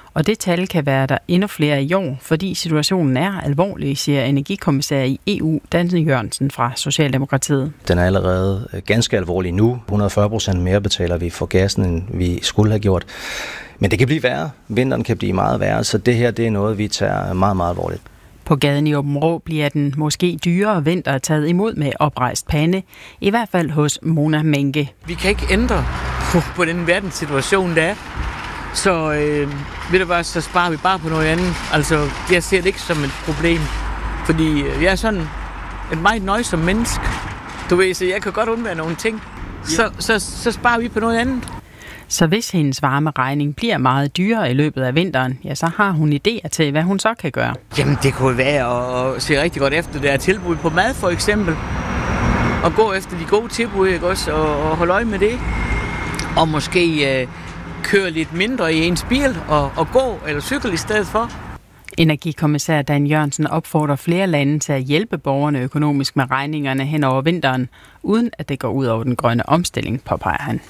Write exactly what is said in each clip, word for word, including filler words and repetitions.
Og det tal kan være der endnu flere i år, fordi situationen er alvorlig, siger energikommissær i E U, Dan Jørgensen fra Socialdemokratiet. Den er allerede ganske alvorlig nu. et hundrede og fyrre procent mere betaler vi for gassen, end vi skulle have gjort. Men det kan blive værre. Vinteren kan blive meget værre, så det her det er noget, vi tager meget, meget alvorligt. På gaden i Aabenraa bliver den måske dyrere vinter taget imod med oprejst pande, i hvert fald hos Mona Menke. Vi kan ikke ændre på, på den verdenssituation, der er. Så øh, ved du hvad, så sparer vi bare på noget andet. Altså, jeg ser det ikke som et problem, fordi jeg er sådan et meget nøjsom menneske. Du ved, så jeg kan godt undvære nogle ting. Så, så, så sparer vi på noget andet. Så hvis hendes varmeregning bliver meget dyrere i løbet af vinteren, ja, så har hun idéer til, hvad hun så kan gøre. Jamen, det kunne være at se rigtig godt efter det her tilbud på mad, for eksempel. Og gå efter de gode tilbud, ikke også? Og, og holde øje med det. Og måske øh, køre lidt mindre i ens bil og, og gå eller cykle i stedet for. Energikommissær Dan Jørgensen opfordrer flere lande til at hjælpe borgerne økonomisk med regningerne hen over vinteren, uden at det går ud over den grønne omstilling, påpeger han.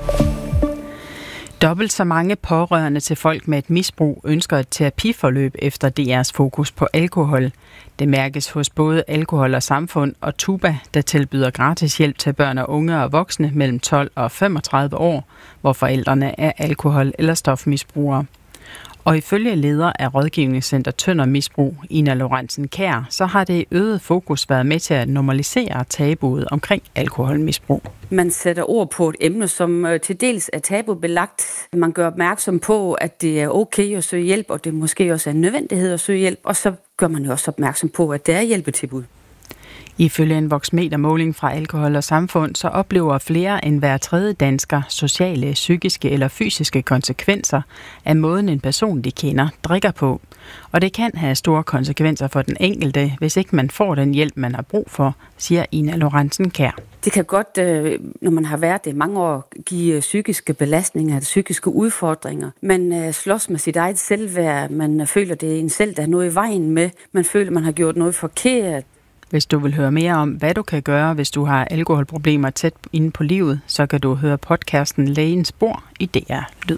Dobbelt så mange pårørende til folk med et misbrug ønsker et terapiforløb efter D R's fokus på alkohol. Det mærkes hos både Alkohol og Samfund og Tuba, der tilbyder gratis hjælp til børn og unge og voksne mellem tolv og femogtredive år, hvor forældrene er alkohol- eller stofmisbrugere. Og ifølge leder af Rådgivningscenter Tønder Misbrug, Ina Lorentzen Kjær, så har det øget fokus været med til at normalisere tabuet omkring alkoholmisbrug. Man sætter ord på et emne, som til dels er tabubelagt. Man gør opmærksom på, at det er okay at søge hjælp, og det måske også er en nødvendighed at søge hjælp. Og så gør man jo også opmærksom på, at det er hjælpetilbud. Ifølge en voksmetermåling fra Alkohol og Samfund, så oplever flere end hver tredje dansker sociale, psykiske eller fysiske konsekvenser af måden en person, de kender, drikker på. Og det kan have store konsekvenser for den enkelte, hvis ikke man får den hjælp, man har brug for, siger Ina Lorentzen Kjær. Det kan godt, når man har været det mange år, give psykiske belastninger, psykiske udfordringer. Man slås med sit eget selvværd, man føler, det er en selv, der er noget i vejen med. Man føler, man har gjort noget forkert. Hvis du vil høre mere om, hvad du kan gøre, hvis du har alkoholproblemer tæt inde på livet, så kan du høre podcasten Lægens Spor i D R Lyd.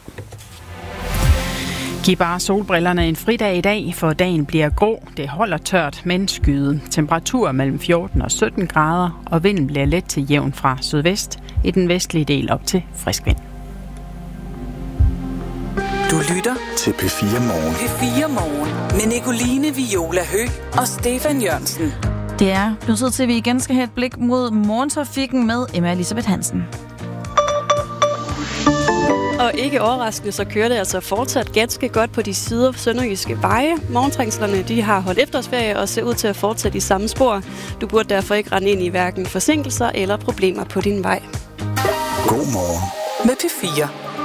Giv bare solbrillerne en fridag i dag, for dagen bliver grå. Det holder tørt, men skyet. Temperatur mellem fjorten og sytten grader, og vinden bliver let til jævn fra sydvest, i den vestlige del op til frisk vind. Du lytter til P fire Morgen. P fire Morgen med Nicoline Viola Høgh og Stefan Jørgensen. Det er blevet tid til, at vi igen skal have et blik mod morgentrafikken med Emma Elisabeth Hansen. Og ikke overraskende, så kører det altså fortsat ganske godt på de sider sønderjyske veje. Morgentrængslerne, de har holdt efterårsferie og ser ud til at fortsætte i samme spor. Du burde derfor ikke rende ind i hverken forsinkelser eller problemer på din vej. God morgen med P fire.